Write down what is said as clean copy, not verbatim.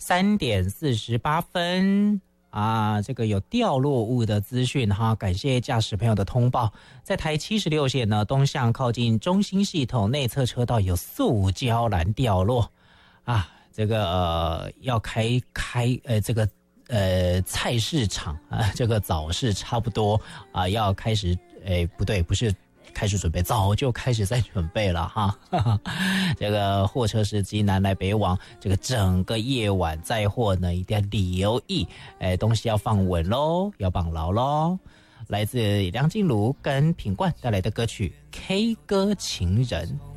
3点48分啊，这个有掉落物的资讯哈，感谢驾驶朋友的通报。在台76线呢，东向靠近中心系统内侧车道有塑胶栏掉落啊，这个要开这个菜市场啊，这个早市差不多啊，要开始不对，不是。开始准备，早就开始在准备了哈。这个货车司机南来北往，这个整个夜晚载货呢，一定要留意，东西要放稳咯，要绑牢咯。来自梁静茹跟品冠带来的歌曲《K 歌情人》。